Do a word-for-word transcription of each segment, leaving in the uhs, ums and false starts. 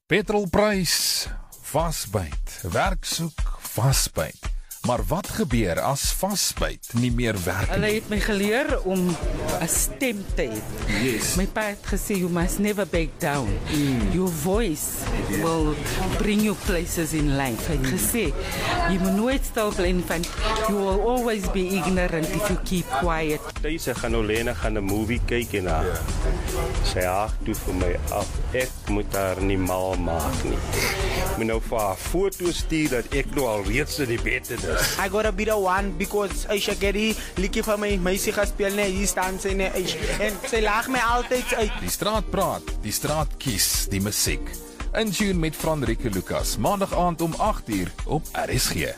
Petrolprys, vasbyt, werk soek, vasbyt. Maar wat gebeur as vasbyt nie meer werk Hulle nie? het my geleer om 'n stem te hê. Yes. My pa het gesê, you must never back down. Mm. Your voice will bring you places in life. Hy het gesê, jy moet nooit stil bly nie, want you will always be ignorant if you keep quiet. Sy gaan nou lê en gaan 'n movie kyk en haar. Yeah. Sy haak toe vir my af. Ek moet haar nie mal maak nie. Ek moet nou vir haar foto stuur dat ek nou al reeds in die bed is. I gotta be the one because Aisha Gary liedjie van my meisie gaan speel net hier staan sy net en sy lag my altyd uit. Die straat praat, die straat kies, die musiek. In tune met Franrike Lucas, maandag aand om agt uur op R S G.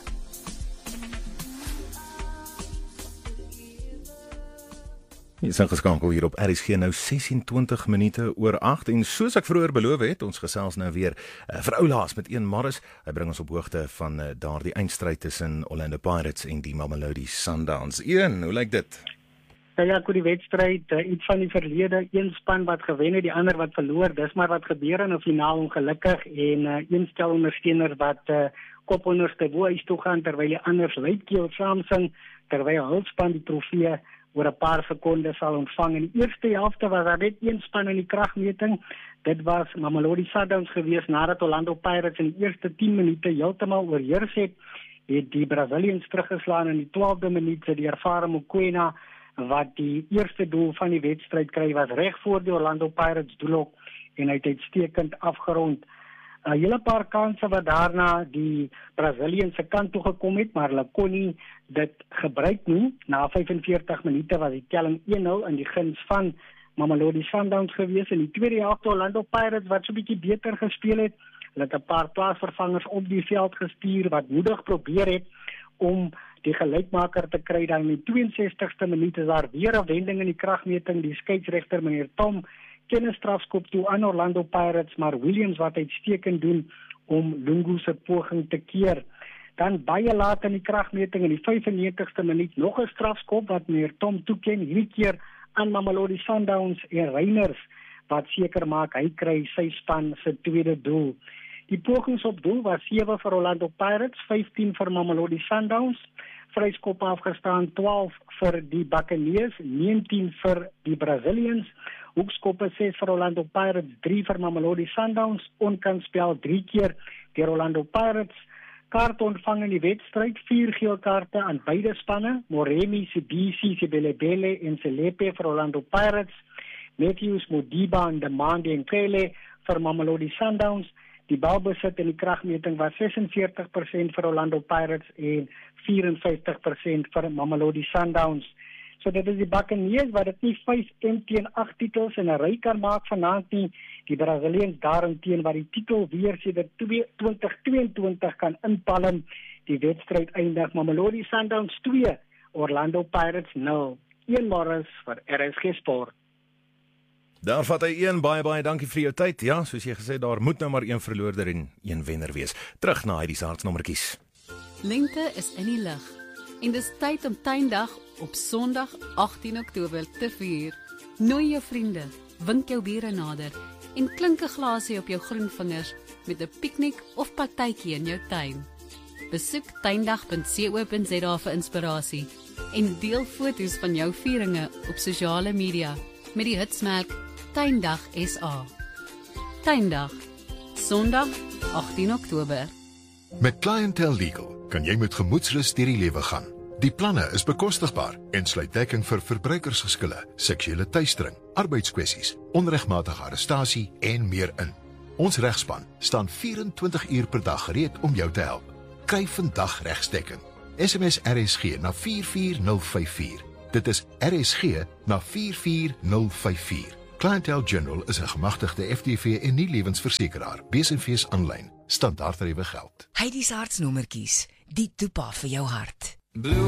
Jy is ingeskakel hier op R S G nou ses en twintig minute oor agt en soos ek vroeër beloof het, ons gesels nou weer uh, vir oulaas met Ian Morris. Hy bring ons op hoogte van uh, daardie eindstryd tussen Orlando Pirates en die Mamelodi Sundowns. Ian, hoe lyk dit? Ja, ja, goed, die wedstryd, uh, iets van die verlede, een span wat gewen het, die ander wat verloor. Dis maar wat gebeur in 'n finaal ongelukkig en uh, een stel ondersteuners wat uh, kop onderste bo is toe gaan terwyl die ander luidkeels saamsing terwyl hul span die trofee oor 'n paar sekondes sal ontvang. In die eerste helfte was daar net een span in die kragmeting. Dit was Mamelodi Sundowns gewees nadat Orlando Pirates in die eerste tien minute heeltemal oorheers het. Het die Brazilians teruggeslaan in die twaalfde minuut se die ervare Mokoena wat die eerste doel van die wedstryd kry was reg voor die Orlando Pirates doelhok en hy het uitstekend afgerond. 'n Hele paar kanse wat daarna die Braziliënse kant toe gekom het, maar hulle kon nie dit gebruik nie. Na vyf en veertig minute was die telling een nul in die guns van Mamelodi Sundowns gewees. In die tweede helfte Orlando Pirates wat so 'n bietjie beter gespeel het. Hulle het 'n paar plaasvervangers op die veld gestuur wat moedig probeer het om die gelykmaker te kry. Dan in die twee en sestigste minuut is daar weer 'n wending in die kragmeting. Die skeieregter meneer Tom ken 'n strafskop toe aan Orlando Pirates, maar Williams wat uitstekend doen om Lungu se poging te keer. Dan baie laat in die kragmeting in die vyf en negentigste minuut nog 'n strafskop wat meneer Tom toeken, hierdie keer aan Mamelodi Sundowns en Reiners wat seker maak hy kry sy span se tweede doel. Die pogings op doel was sewe vir Orlando Pirates, vyftien vir Mamelodi Sundowns, vryskop afgestaan twaalf vir die Buccaneers, negentien vir die Brazilians, hoekskoppe ses vir Orlando Pirates, drie vir Mamelodi Sundowns, onkansspel drie keer deur Orlando Pirates. Kaarte ontvang in die wedstryd, vier geel kaarte aan beide spanne, Moremi, Sibisi, Sibelebele en Selepe vir Orlando Pirates, Matthews, Modiba en Demande en Kele vir Mamelodi Sundowns. Die balbesit in die kragmeting was ses en veertig persent vir Orlando Pirates en vyf en vyftig persent vir Mamelodi Sundowns. So dit is die Buccaneers wat dit nie vyf en teen agt titels in 'n ry kan maak vanaand nie. Die Brazilians daarenteen wat die titel weer sedert twintig tweeëntwintig kan inpalm. Die wedstryd eindig Mamelodi Sundowns twee, Orlando Pirates nul. Ian Morris vir R S G Sport. Daar vat hy een, baie baie dankie vir jou tyd. Ja, soos jy gesê, daar moet nou maar een verloorder en een wenner wees. Terug na hierdie hartsnommertjies. Lente is in die lug en dis tyd om tuindag op Sondag agttien Oktober te vier. Nooi jou vriende, wink jou bure nader en klink 'n glasie op jou groen vingers met 'n piknik of partytjie in jou tuin. Besoek tuindag punt co punt za vir inspirasie en deel foto's van jou vieringe op sosiale media met die hitsmerk Tuindag S A. Tuindag, Sondag agttien Oktober. Met Clientele Legal kan jy met gemoedsrus deur die lewe gaan. Die planne is bekostigbaar en sluit dekking vir verbruikersgeskille, seksuele teistering, arbeidskwessies, onregmatige arrestasie en meer in. Ons regspan staan vyf en twintig uur per dag gereed om jou te help. Kry vandag regsdekking. S M S R S G na vier vier nul vyf vier. Dit is R S G na vier vier nul vyf vier. Clientele General is 'n gemagtigde F T V en nie lewensversekeraar. B S V's aanlyn. Standaardtariewe geld. Hy dis hartsnommertjies, die toepa vir jou hart. Blue